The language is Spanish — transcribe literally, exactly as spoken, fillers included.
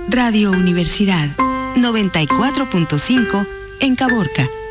Radio Universidad noventa y cuatro punto cinco en Caborca.